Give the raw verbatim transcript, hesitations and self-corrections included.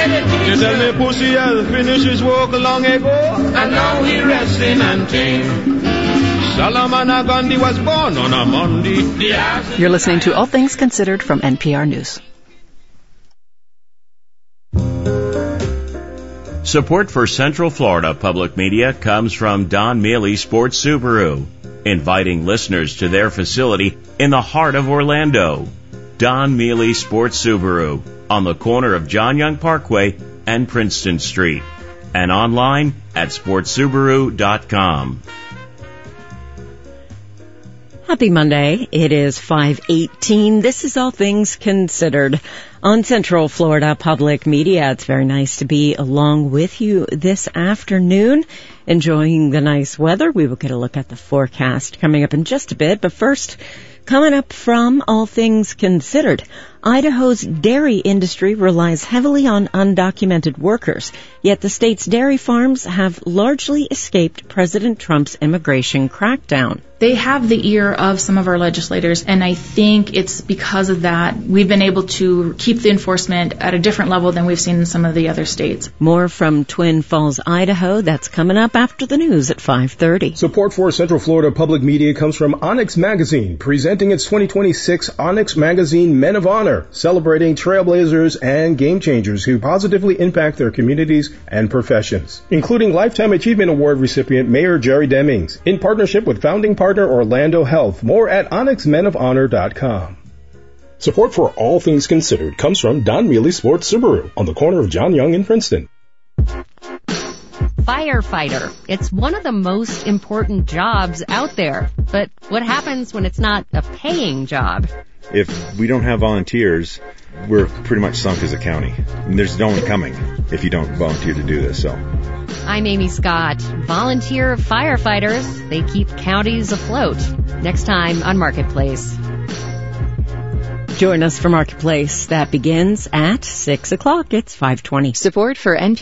You tell me Pussy has finished his work long ago, and now he resting and tame. Solomon Gandhi was born on a Monday. You're listening to All Things Considered from N P R News. Support for Central Florida Public Media comes from Don Mealy Sports Subaru, inviting listeners to their facility in the heart of Orlando. Don Mealy Sports Subaru, on the corner of John Young Parkway and Princeton Street, and online at sports subaru dot com. Happy Monday. It is five eighteen. This is All Things Considered on Central Florida Public Media. It's very nice to be along with you this afternoon, enjoying the nice weather. We will get a look at the forecast coming up in just a bit. But first, coming up from All Things Considered, Idaho's dairy industry relies heavily on undocumented workers, yet the state's dairy farms have largely escaped President Trump's immigration crackdown. They have the ear of some of our legislators, and I think it's because of that we've been able to keep the enforcement at a different level than we've seen in some of the other states. More from Twin Falls, Idaho. That's coming up after the news at five thirty. Support for Central Florida Public Media comes from Onyx Magazine, presenting its twenty twenty-six Onyx Magazine Men of Honor, celebrating trailblazers and game changers who positively impact their communities and professions, including Lifetime Achievement Award recipient Mayor Jerry Demings, in partnership with founding partner Orlando Health. More at onyx men of honor dot com. Support for All Things Considered comes from Don Mealy Sports Subaru on the corner of John Young and Princeton. Firefighter. It's one of the most important jobs out there. But what happens when it's not a paying job? If we don't have volunteers, we're pretty much sunk as a county. And there's no one coming if you don't volunteer to do this. So, I'm Amy Scott. Volunteer firefighters. They keep counties afloat. Next time on Marketplace. Join us for Marketplace. That begins at six o'clock. It's five twenty. Support for N P R